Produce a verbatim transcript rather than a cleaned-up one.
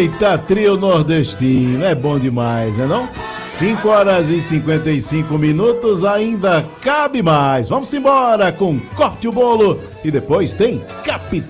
Eita, trio nordestino, é bom demais, né não? cinco horas e cinquenta e cinco minutos, ainda cabe mais. Vamos embora com Corte o Bolo e depois tem Capitão